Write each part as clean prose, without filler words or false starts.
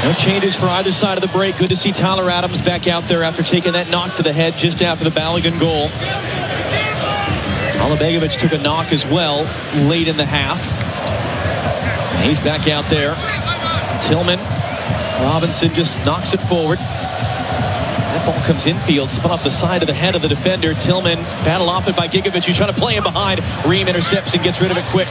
No changes for either side of the break. Good to see Tyler Adams back out there after taking that knock to the head just after the Balogun goal. Alabegovic took a knock as well late in the half. And he's back out there. Tillman. Robinson just knocks it forward. That ball comes infield, spun off the side of the head of the defender. Tillman battle off it by Gigovic, who's trying to play him behind. Ream intercepts and gets rid of it quick.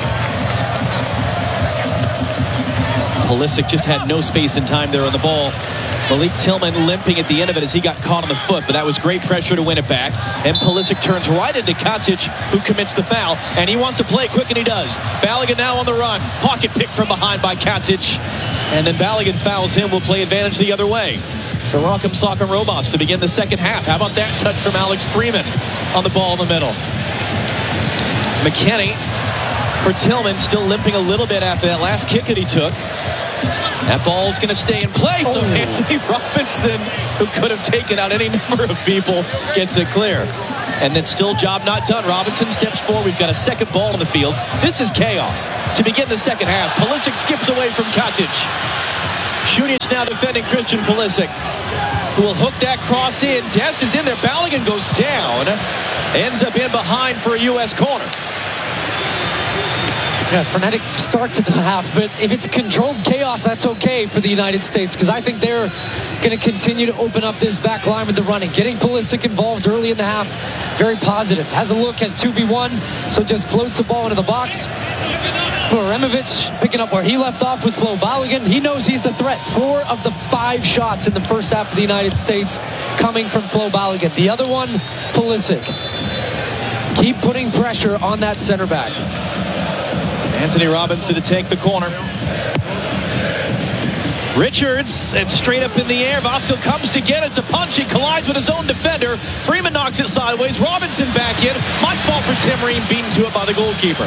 Pulisic just had no space and time there on the ball. Malik Tillman limping at the end of it as he got caught on the foot, but that was great pressure to win it back. And Pulisic turns right into Katic, who commits the foul, and he wants to play quick, and he does. Balogun now on the run. Pocket pick from behind by Katic, and then Balogun fouls him. Will play advantage the other way. So Rock'em Sock'em Robots to begin the second half. How about that touch from Alex Freeman on the ball in the middle? McKennie for Tillman, still limping a little bit after that last kick that he took. That ball's going to stay in play, so Anthony Robinson, who could have taken out any number of people, gets it clear. And then still job not done. Robinson steps forward. We've got a second ball on the field. This is chaos. To begin the second half, Pulisic skips away from Katic. Šunjić now defending Christian Pulisic, who will hook that cross in. Dest is in there. Balogun goes down. Ends up in behind for a U.S. corner. Yeah, frenetic start to the half, but if it's controlled chaos, that's okay for the United States, because I think they're going to continue to open up this back line with the running. Getting Pulisic involved early in the half, very positive. Has a look, has 2v1, so just floats the ball into the box. Removic picking up where he left off with Flo Balogun. He knows he's the threat. 4 of the 5 shots in the first half of the United States coming from Flo Balogun. The other one, Pulisic. Keep putting pressure on that center back. Anthony Robinson to take the corner. Richards, and straight up in the air. Vasil comes to get it. To punch. He collides with his own defender. Freeman knocks it sideways. Robinson back in. Might fall for Tim Ream, beaten to it by the goalkeeper.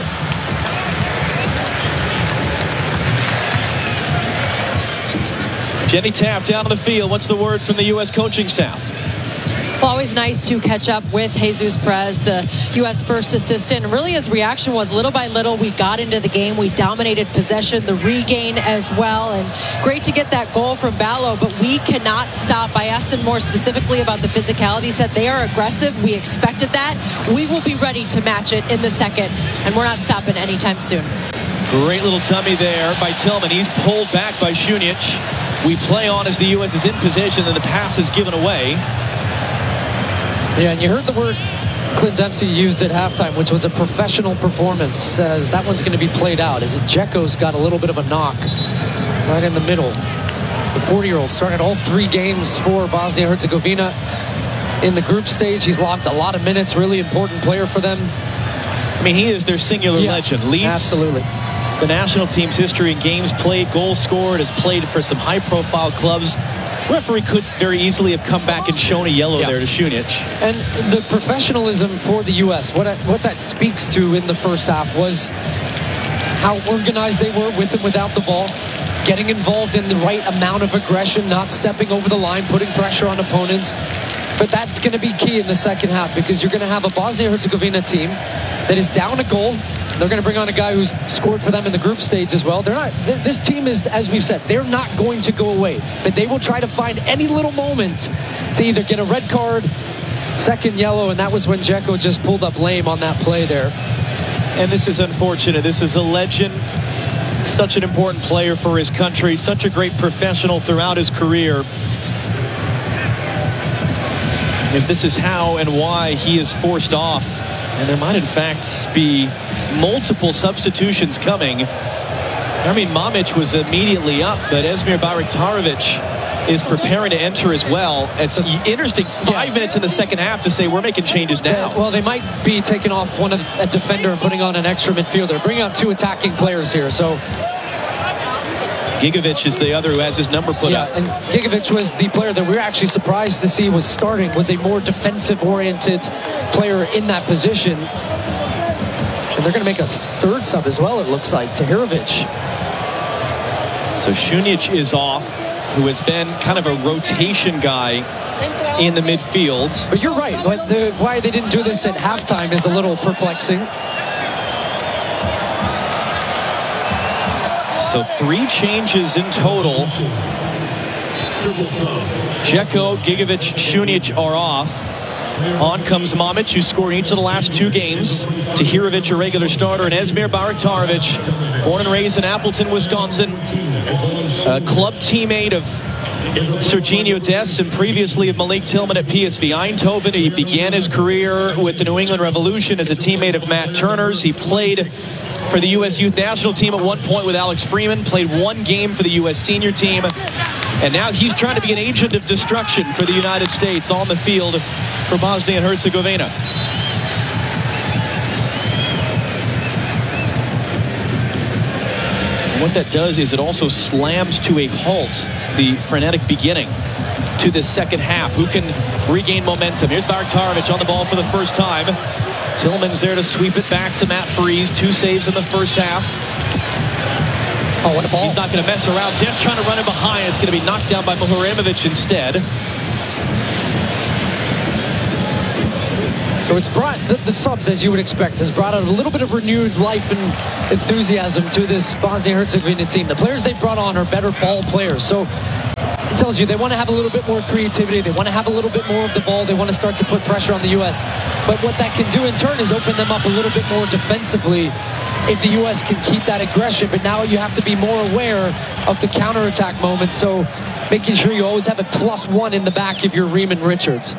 Jenny Taft down on the field. What's the word from the U.S. coaching staff? Well, always nice to catch up with Jesus Perez, the U.S. first assistant. And really his reaction was little by little, we got into the game. We dominated possession, the regain as well. And great to get that goal from Balo, but we cannot stop. I asked him more specifically about the physicality. He said they are aggressive. We expected that. We will be ready to match it in the second. And we're not stopping anytime soon. Great little dummy there by Tillman. He's pulled back by Šunjić. We play on as the U.S. is in position and the pass is given away. Yeah, and you heard the word Clint Dempsey used at halftime, which was a professional performance, as that one's going to be played out. As Dzeko's got a little bit of a knock right in the middle. The 40-year-old started all 3 games for Bosnia-Herzegovina in the group stage. He's logged a lot of minutes, really important player for them. I mean, he is their singular legend. Leads absolutely the national team's history in games played, goals scored, has played for some high-profile clubs. Referee could very easily have come back and shown a yellow there to Šunjić. And the professionalism for the U.S., what that speaks to in the first half was how organized they were with and without the ball, getting involved in the right amount of aggression, not stepping over the line, putting pressure on opponents. But that's going to be key in the second half, because you're going to have a Bosnia-Herzegovina team that is down a goal. They're going to bring on a guy who's scored for them in the group stage as well. This team is, as we've said, they're not going to go away, but they will try to find any little moment to either get a red card, second yellow, and that was when Dzeko just pulled up lame on that play there. And this is unfortunate. This is a legend, such an important player for his country, such a great professional throughout his career. If this is how and why he is forced off, and there might in fact be multiple substitutions coming. I mean, Mamić was immediately up, but Esmir Bajraktarević is preparing to enter as well. It's interesting, 5 minutes in the second half to say we're making changes now. Well, they might be taking off a defender and putting on an extra midfielder, bringing out 2 attacking players here. So Gigovic is the other who has his number put up. And Gigovic was the player that we were actually surprised to see was starting, was a more defensive-oriented player in that position. And they're going to make a third sub as well, it looks like, Tahirovic. So Šunjić is off, who has been kind of a rotation guy in the midfield. But you're right. Why they didn't do this at halftime is a little perplexing. So 3 changes in total. Dzeko, Gigovic, Šunjic are off. On comes Mamić, who scored each of the last 2 games. Tahirovic, a regular starter, and Esmir Bajraktarevic, born and raised in Appleton, Wisconsin. A club teammate of Sergiño Dest and previously of Malik Tillman at PSV Eindhoven. He began his career with the New England Revolution as a teammate of Matt Turner's. He played for the U.S. Youth National Team at one point with Alex Freeman, played 1 game for the U.S. Senior Team, and now he's trying to be an agent of destruction for the United States on the field for Bosnia and Herzegovina. And what that does is it also slams to a halt the frenetic beginning to the second half. Who can regain momentum? Here's Bajraktarevic on the ball for the first time. Tillman's there to sweep it back to Matt Freese. 2 saves in the first half. Oh, what a ball. He's not going to mess around. Dest trying to run him behind. It's going to be knocked down by Muharremovich instead. So it's brought, the subs, as you would expect, has brought out a little bit of renewed life and enthusiasm to this Bosnia-Herzegovina team. The players they've brought on are better ball players. So it tells you they want to have a little bit more creativity. They want to have a little bit more of the ball. They want to start to put pressure on the U.S. But what that can do in turn is open them up a little bit more defensively if the U.S. can keep that aggression. But now you have to be more aware of the counterattack moments. So making sure you always have a +1 in the back if you're Riemann Richards.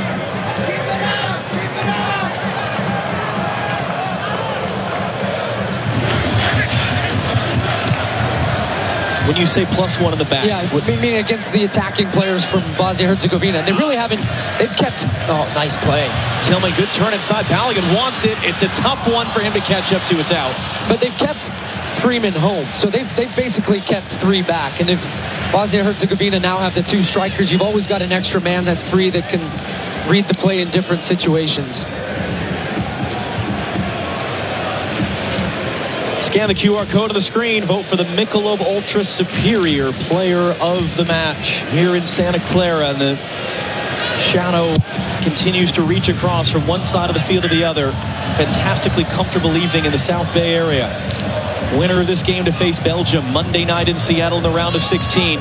When you say +1 in the back, yeah, I mean against the attacking players from Bosnia-Herzegovina. They really haven't, they've kept, oh, nice play. Tillman, good turn inside. Balogun wants it. It's a tough one for him to catch up to. It's out. But they've kept Freeman home. So they've basically kept 3 back. And if Bosnia-Herzegovina now have the 2 strikers, you've always got an extra man that's free that can read the play in different situations. Scan the QR code on the screen. Vote for the Michelob Ultra Superior Player of the Match here in Santa Clara. And the shadow continues to reach across from one side of the field to the other. Fantastically comfortable evening in the South Bay area. Winner of this game to face Belgium Monday night in Seattle in the round of 16.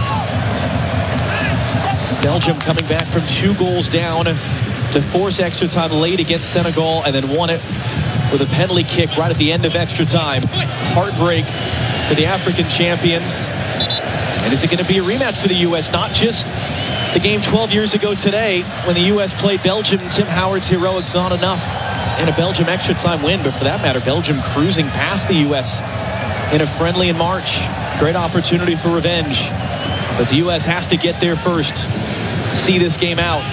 Belgium coming back from 2 goals down to force extra time late against Senegal and then won it with a penalty kick right at the end of extra time. Heartbreak for the African champions. And is it going to be a rematch for the U.S.? Not just the game 12 years ago today when the U.S. played Belgium. Tim Howard's heroics not enough in a Belgium extra time win, but for that matter, Belgium cruising past the U.S. in a friendly in March. Great opportunity for revenge. But the U.S. has to get there first. See this game out.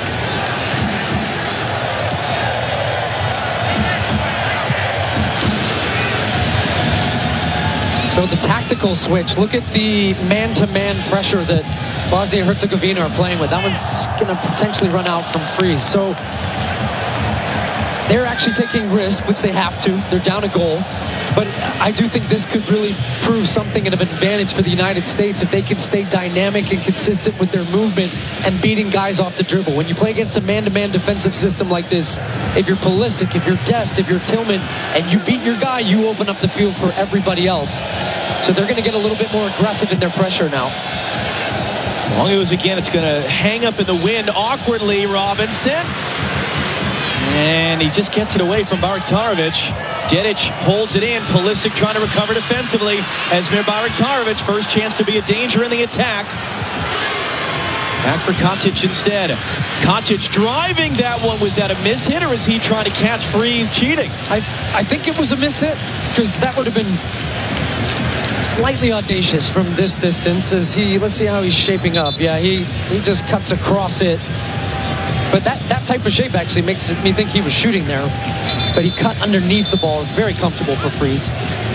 So the tactical switch, look at the man-to-man pressure that Bosnia-Herzegovina are playing with. That one's going to potentially run out from Freeze. So they're actually taking risk, which they have to. They're down a goal. But I do think this could really prove something of an advantage for the United States if they can stay dynamic and consistent with their movement and beating guys off the dribble. When you play against a man-to-man defensive system like this, if you're Pulisic, if you're Dest, if you're Tillman, and you beat your guy, you open up the field for everybody else. So they're going to get a little bit more aggressive in their pressure now. Longo's again, it's going to hang up in the wind awkwardly, Robinson. And he just gets it away from Bajraktarevic. Dedic holds it in. Pulisic trying to recover defensively. Esmir Bajraktarevic, first chance to be a danger in the attack. Back for Katic instead. Katic driving that one. Was that a mishit, or is he trying to catch Freeze cheating? I think it was a mishit, because that would have been slightly audacious from this distance. As he, let's see how he's shaping up. Yeah, he just cuts across it. But that type of shape actually makes me think he was shooting there. But he cut underneath the ball. Very comfortable for Freeze.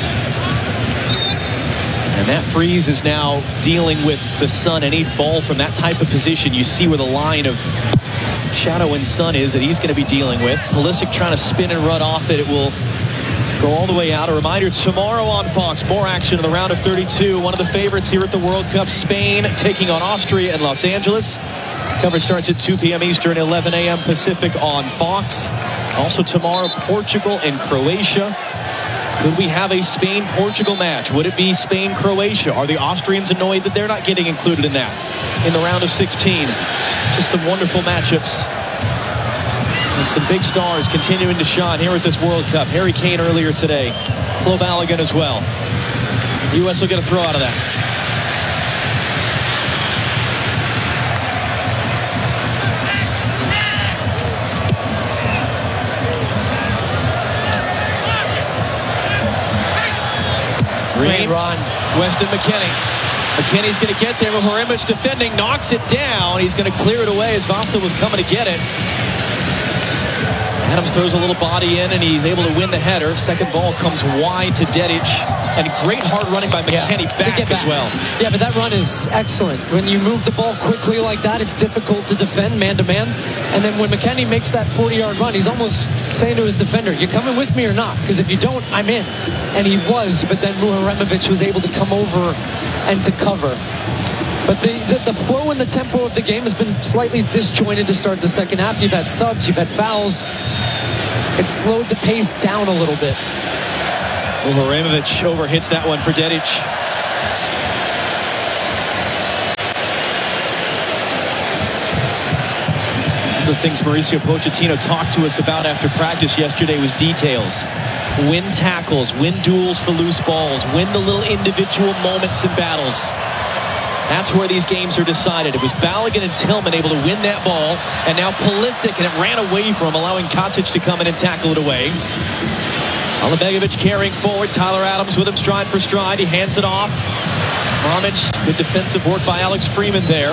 And that Freeze is now dealing with the sun. Any ball from that type of position, you see where the line of shadow and sun is that he's going to be dealing with. Pulisic trying to spin and run off it. It will go all the way out. A reminder, tomorrow on Fox, more action in the round of 32. One of the favorites here at the World Cup, Spain taking on Austria in Los Angeles. Coverage starts at 2 p.m. Eastern, 11 a.m. Pacific on Fox. Also tomorrow, Portugal and Croatia. Could we have a Spain-Portugal match? Would it be Spain-Croatia? Are the Austrians annoyed that they're not getting included in that in the round of 16? Just some wonderful matchups. And some big stars continuing to shine here at this World Cup. Harry Kane earlier today. Flo Balogun as well. The U.S. will get a throw out of that. Great run. Weston McKennie. McKennie's going to get there. Horimic defending, knocks it down. He's going to clear it away as Vasa was coming to get it. Adams throws a little body in, and he's able to win the header. Second ball comes wide to Dedic. And great hard running by McKennie back as well. Yeah, but that run is excellent. When you move the ball quickly like that, it's difficult to defend man-to-man. And then when McKennie makes that 40-yard run, he's almost saying to his defender, you coming with me or not? Because if you don't, I'm in. And he was, but then Muharemovic was able to come over and to cover. But the flow and the tempo of the game has been slightly disjointed to start the second half. You've had subs, you've had fouls. It's slowed the pace down a little bit. Muharemovic overhits that one for Dedic. One of the things Mauricio Pochettino talked to us about after practice yesterday was details. Win tackles, win duels for loose balls, win the little individual moments in battles. That's where these games are decided. It was Balogun and Tillman able to win that ball, and now Pulisic, and it ran away from him, allowing Katic to come in and tackle it away. Alibegovic carrying forward. Tyler Adams with him stride for stride. He hands it off. Romic, good defensive work by Alex Freeman there.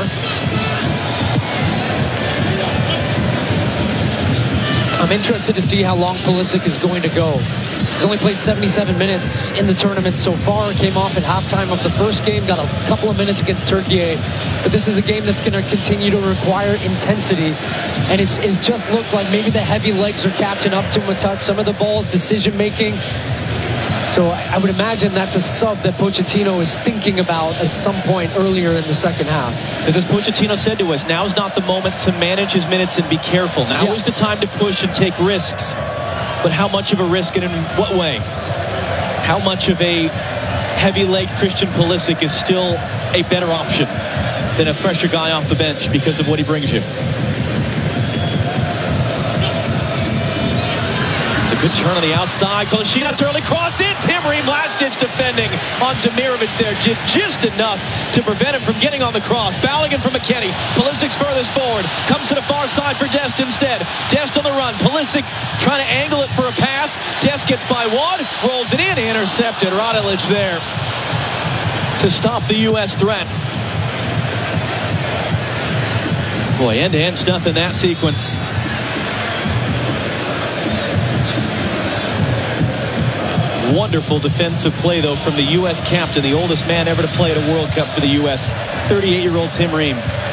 I'm interested to see how long Pulisic is going to go. He's only played 77 minutes in the tournament so far. Came off at halftime of the first game, got a couple of minutes against Turkey. But this is a game that's going to continue to require intensity. And it's just looked like maybe the heavy legs are catching up to him a touch. Some of the balls, decision-making. So I would imagine that's a sub that Pochettino is thinking about at some point earlier in the second half. Because as Pochettino said to us, now's not the moment to manage his minutes and be careful. Now is the time to push and take risks. But how much of a risk and in what way? How much of a heavy-legged Christian Pulisic is still a better option than a fresher guy off the bench because of what he brings you? It's a good turn on the outside. Kolasinac early cross in. Tim Ream last-ditch defending on Demirovic there. Did just enough to prevent him from getting on the cross. Balogun from McKennie. Pulisic's furthest forward. Comes to the far side for Dest instead. Dest on the run. Pulisic trying to angle it for a pass. Dest gets by one. Rolls it in. Intercepted. Radilic there to stop the U.S. threat. Boy, end-to-end stuff in that sequence. Wonderful defensive play, though, from the U.S. captain, the oldest man ever to play at a World Cup for the U.S., 38-year-old Tim Ream.